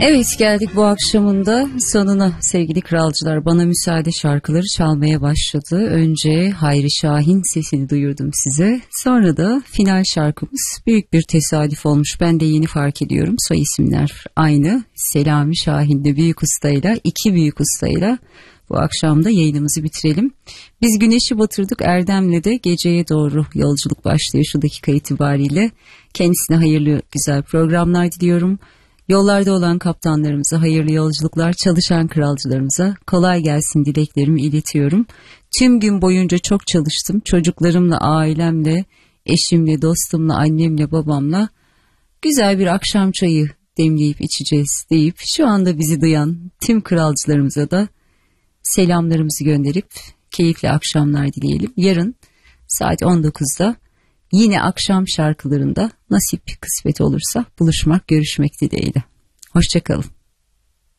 Evet, geldik bu akşamın da sonuna sevgili kralcılar. Bana müsaade şarkıları çalmaya başladı. Önce Hayri Şahin sesini duyurdum size. Sonra da final şarkımız büyük bir tesadüf olmuş. Ben de yeni fark ediyorum. Soy isimler aynı. Selami Şahin'de büyük ustayla, iki büyük ustayla bu akşam da yayınımızı bitirelim. Biz güneşi batırdık, Erdem'le de geceye doğru yolculuk başlıyor şu dakika itibariyle. Kendisine hayırlı güzel programlar diliyorum. Yollarda olan kaptanlarımıza hayırlı yolculuklar, çalışan kralcılarımıza kolay gelsin dileklerimi iletiyorum. Tüm gün boyunca çok çalıştım. Çocuklarımla, ailemle, eşimle, dostumla, annemle, babamla güzel bir akşam çayı demleyip içeceğiz deyip şu anda bizi duyan tüm kralcılarımıza da selamlarımızı gönderip keyifli akşamlar dileyelim. Yarın saat 19'da yine akşam şarkılarında nasip kısmet olursa buluşmak, görüşmek dileğiyle. Hoşça kalın.